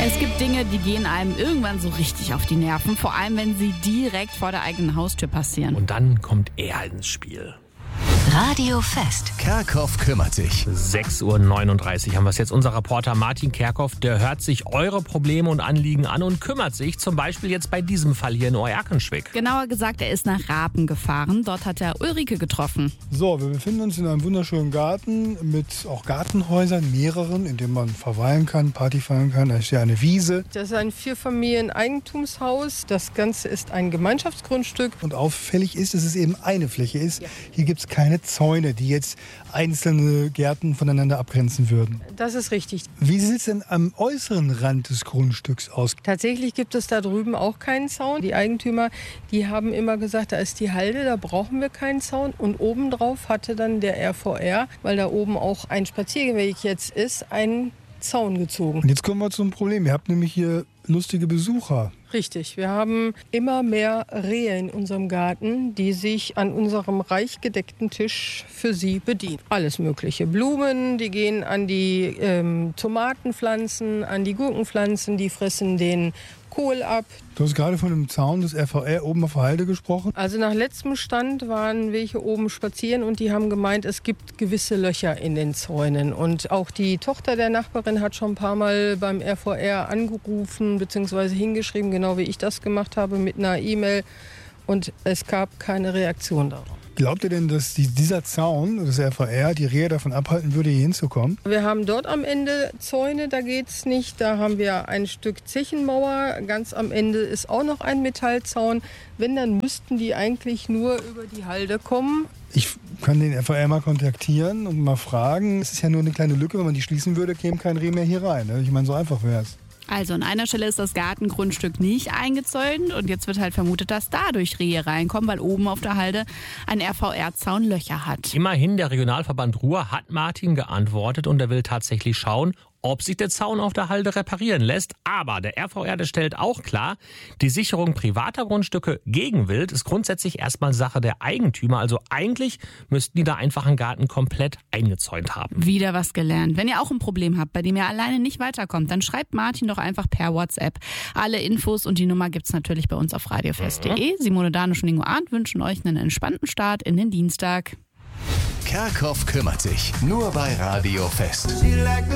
Es gibt Dinge, die gehen einem irgendwann so richtig auf die Nerven, vor allem wenn sie direkt vor der eigenen Haustür passieren. Und dann kommt er ins Spiel. Radio Fest. Kerkhoff kümmert sich. 6.39 Uhr haben wir es jetzt. Unser Reporter Martin Kerkhoff, der hört sich eure Probleme und Anliegen an und kümmert sich zum Beispiel jetzt bei diesem Fall hier in Oerkenschwick. Genauer gesagt, er ist nach Rapen gefahren. Dort hat er Ulrike getroffen. So, wir befinden uns in einem wunderschönen Garten mit auch Gartenhäusern, mehreren, in denen man verweilen kann, Party feiern kann. Da ist ja eine Wiese. Das ist ein 4-Familien-Eigentumshaus. Das Ganze ist ein Gemeinschaftsgrundstück. Und auffällig ist, dass es eben eine Fläche ist. Ja. Hier gibt es keine Zäune, die jetzt einzelne Gärten voneinander abgrenzen würden. Das ist richtig. Wie sieht es denn am äußeren Rand des Grundstücks aus? Tatsächlich gibt es da drüben auch keinen Zaun. Die Eigentümer, die haben immer gesagt, da ist die Halde, da brauchen wir keinen Zaun. Und obendrauf hatte dann der RVR, weil da oben auch ein Spazierweg jetzt ist, einen Zaun gezogen. Und jetzt kommen wir zum Problem. Ihr habt nämlich hier lustige Besucher. Richtig, wir haben immer mehr Rehe in unserem Garten, die sich an unserem reich gedeckten Tisch für sie bedienen. Alles mögliche. Blumen, die gehen an die Tomatenpflanzen, an die Gurkenpflanzen, die fressen den Kohl ab. Du hast gerade von dem Zaun des RVR oben auf der Halde gesprochen. Also nach letztem Stand waren welche oben spazieren und die haben gemeint, es gibt gewisse Löcher in den Zäunen. Und auch die Tochter der Nachbarin hat schon ein paar Mal beim RVR angerufen bzw. hingeschrieben, genau wie ich das gemacht habe, mit einer E-Mail. Und es gab keine Reaktion darauf. Glaubt ihr denn, dass dieser Zaun, das RVR, die Rehe davon abhalten würde, hier hinzukommen? Wir haben dort am Ende Zäune, da geht's nicht. Da haben wir ein Stück Zechenmauer. Ganz am Ende ist auch noch ein Metallzaun. Wenn, dann müssten die eigentlich nur über die Halde kommen. Ich kann den RVR mal kontaktieren und mal fragen. Es ist ja nur eine kleine Lücke, wenn man die schließen würde, käme kein Reh mehr hier rein. Ich meine, so einfach wäre es. Also an einer Stelle ist das Gartengrundstück nicht eingezäunt und jetzt wird halt vermutet, dass dadurch Rehe reinkommen, weil oben auf der Halde ein RVR-Zaun Löcher hat. Immerhin, der Regionalverband Ruhr hat Martin geantwortet und er will tatsächlich schauen, ob sich der Zaun auf der Halde reparieren lässt. Aber der RVR, der stellt auch klar, die Sicherung privater Grundstücke gegen Wild ist grundsätzlich erstmal Sache der Eigentümer. Also eigentlich müssten die da einfach einen Garten komplett eingezäunt haben. Wieder was gelernt. Wenn ihr auch ein Problem habt, bei dem ihr alleine nicht weiterkommt, dann schreibt Martin doch einfach per WhatsApp. Alle Infos und die Nummer gibt's natürlich bei uns auf radiofest.de. Simone Danisch und Ingo Arndt wünschen euch einen entspannten Start in den Dienstag. Kerkhoff kümmert sich. Nur bei Radio Fest.